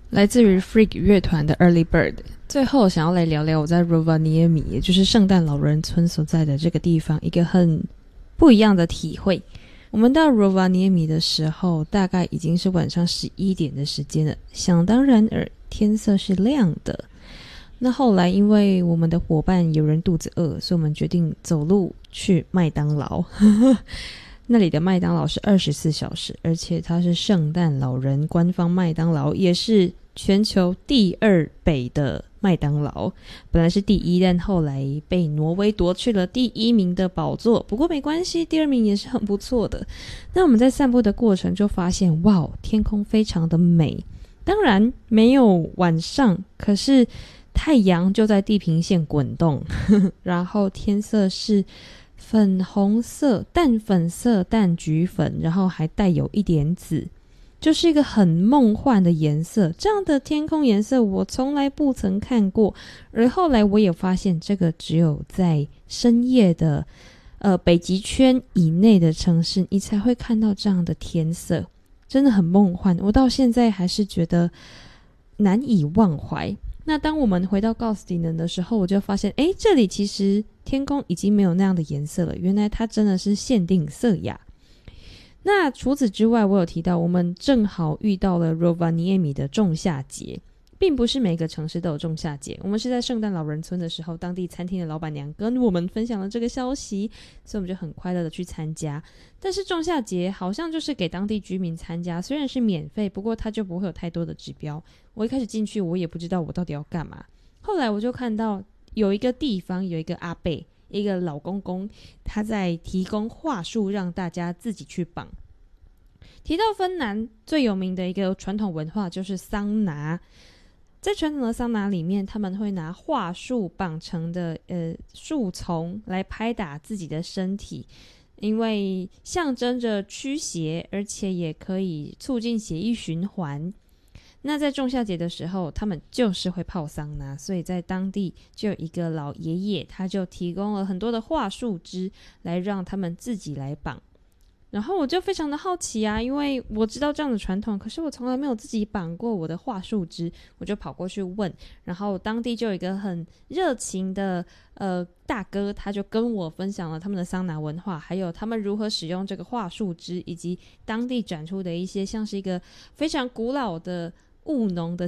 来自于 Freak 乐团的 Early Bird。 最后想要来聊聊我在 Rovaniemi 也就是圣诞老人村所在的这个地方一个很不一样的体会。我们到 Rovaniemi 的时候大概已经是晚上11点的时间了，想当然尔天色是亮的。那后来因为我们的伙伴有人肚子饿，所以我们决定走路去麦当劳那里的麦当劳是24小时，而且它是圣诞老人官方麦当劳，也是全球第2北的麦当劳。本来是第1，但后来被挪威夺去了第1名的宝座，不过没关系，第2名也是很不错的。那我们在散步的过程就发现，哇，天空非常的美，当然没有晚上，可是太阳就在地平线滚动然后天色是粉红色、淡粉色、淡橘粉，然后还带有一点紫，就是一个很梦幻的颜色。这样的天空颜色我从来不曾看过，而后来我也发现这个只有在深夜的北极圈以内的城市你才会看到这样的天色，真的很梦幻，我到现在还是觉得难以忘怀。那当我们回到 Gaustinen 的时候，我就发现这里其实天空已经没有那样的颜色了，原来它真的是限定色雅。那除此之外，我有提到我们正好遇到了 Rovaniemi 的仲夏节，并不是每个城市都有仲夏节。我们是在圣诞老人村的时候，当地餐厅的老板娘跟我们分享了这个消息，所以我们就很快乐的去参加。但是仲夏节好像就是给当地居民参加，虽然是免费，不过它就不会有太多的指标。我一开始进去我也不知道我到底要干嘛，后来我就看到有一个地方有一个阿伯，一个老公公，他在提供话术让大家自己去绑。提到芬兰最有名的一个传统文化就是桑拿，在传统的桑拿里面，他们会拿桦树绑成的树丛来拍打自己的身体，因为象征着驱邪，而且也可以促进血液循环。那在仲夏节的时候，他们就是会泡桑拿，所以在当地就有一个老爷爷，他就提供了很多的桦树枝来让他们自己来绑。然后我就非常的好奇啊，因为我知道这样的传统，可是我从来没有自己绑过我的桦树枝，我就跑过去问，然后当地就有一个很热情的大哥，他就跟我分享了他们的桑拿文化，还有他们如何使用这个桦树枝，以及当地展出的一些像是一个非常古老的务农的